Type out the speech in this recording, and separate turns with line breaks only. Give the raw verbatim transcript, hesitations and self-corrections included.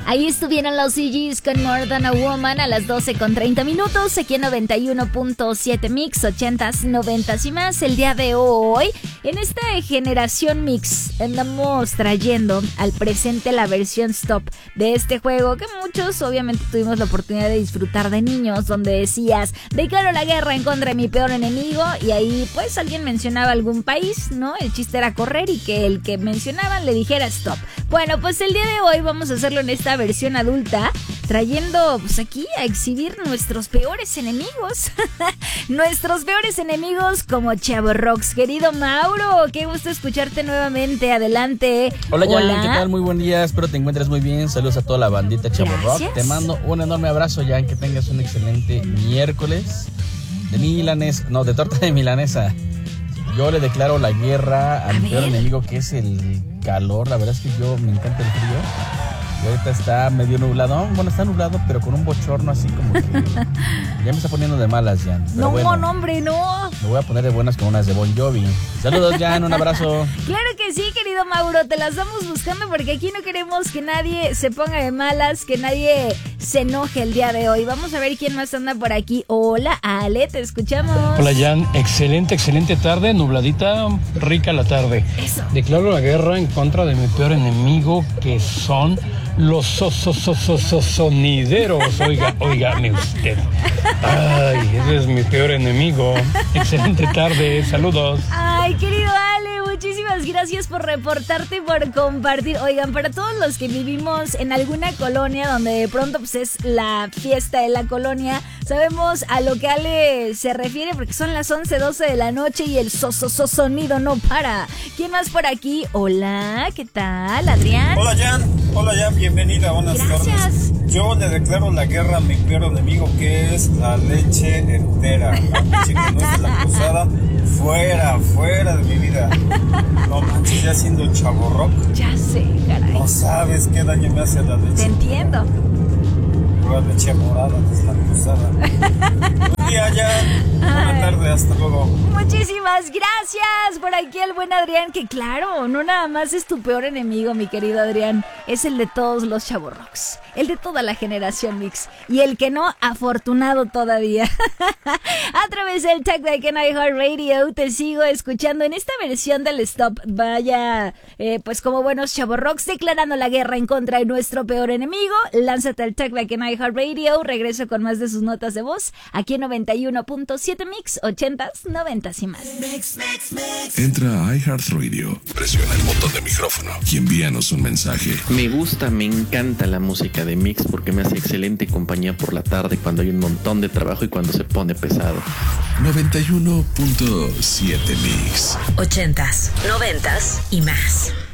Ahí estuvieron los C Gs con More Than a Woman a las doce con treinta minutos, aquí en noventa y uno punto siete Mix, ochentas, noventas y más. El día de hoy, en esta generación Mix, andamos trayendo al presente la versión stop de este juego que muchos obviamente tuvimos la oportunidad de disfrutar de niños, donde decías, declaro la guerra en contra de mi peor enemigo, y ahí pues alguien mencionaba algún país, ¿no? El chiste era correr y que el que mencionaban le dijera stop. Bueno, pues el día de hoy vamos a hacerlo en esta versión adulta, trayendo pues aquí a exhibir nuestros peores enemigos. Nuestros peores enemigos como Chavorrox. Querido Mauro, qué gusto escucharte nuevamente. Adelante.
Hola, Jan, ¿qué tal? Muy buen día, espero te encuentres muy bien. Saludos a toda la bandita Chavorrox. Te mando un enorme abrazo, Jan, que tengas un excelente miércoles de milanesa, no, de torta de milanesa. Yo le declaro la guerra a, a mi peor enemigo, que es el calor. La verdad es que yo me encanta el frío. Y ahorita está medio nublado. Bueno, está nublado, pero con un bochorno así como que ya me está poniendo de malas, Jan.
No,
bueno,
no, hombre, no.
Me voy a poner de buenas con unas de Bon Jovi. Saludos, Jan, un abrazo.
Claro que sí, querido Mauro, te las estamos buscando porque aquí no queremos que nadie se ponga de malas, que nadie se enoje el día de hoy. Vamos a ver quién más anda por aquí. Hola, Ale, te escuchamos.
Hola, Jan, excelente, excelente tarde, nubladita, rica la tarde.
Eso.
Declaro la guerra en contra de mi peor enemigo, que son los so, so, so, so, so, sonideros. Oiga, oígame usted. Ay, ese es mi peor enemigo. Excelente tarde, saludos.
Ay, querido Ale, muchísimas gracias por reportarte y por compartir. Oigan, para todos los que vivimos en alguna colonia donde de pronto pues es la fiesta de la colonia, sabemos a lo que Ale se refiere porque son las once, doce de la noche y el so, so, so sonido no para. ¿Quién más por aquí? Hola, ¿qué tal? Adrián.
Hola, Jan. Hola, Jan, bienvenida, buenas
Gracias.
tardes. Yo le declaro la guerra a mi peor enemigo, que es la leche entera. La leche que no es lactosada, fuera, fuera de mi vida. No manches, ya siendo chavorroc.
Ya sé, caray.
No sabes qué daño me hace la leche.
Te entiendo.
La leche morada, deslactosada. Buen día, Jan. Buena tarde, hasta luego.
Muchísimas gracias por aquí el buen Adrián, que claro, no nada más es tu peor enemigo, mi querido Adrián, es el de todos los Chavorrox, el de toda la generación Mix, y el que no, afortunado todavía. A través del tag de iHeartRadio te sigo escuchando en esta versión del Stop. Vaya, eh, pues como buenos Chavorrox, declarando la guerra en contra de nuestro peor enemigo. Lánzate al tag de iHeartRadio, regreso con más de sus notas de voz, aquí en noventa y uno punto siete Mix, ochentas, noventas y más.
Entra a iHeartRadio, presiona el botón de micrófono y envíanos un mensaje.
Me gusta, me encanta la música de Mix porque me hace excelente compañía por la tarde cuando hay un montón de trabajo y cuando se pone pesado.
noventa y uno punto siete Mix.
Ochentas, noventas y más.